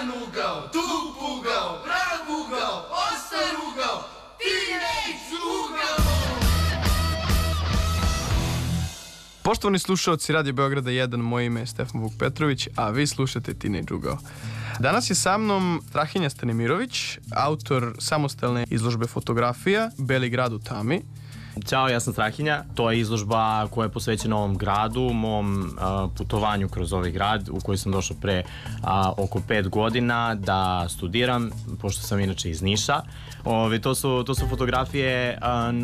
jedan ugao, tu ugao, prav ugao, ostar ugao, Teenage ugao. Poštovani slušalci Radio Beograda 1, moje ime je Stefan Vuk Petrović, a vi slušate Teenage ugao. Danas je sa mnom Strahinja Stanimirović, autor samostalne izložbe fotografija Beli grad u tami. Ćao, ja sam Strahinja. To je izložba koja je posvećena ovom gradu, mom putovanju kroz ovaj grad u koji sam došao pre oko 5 godina da studiram, pošto sam inače iz Niša. To su fotografije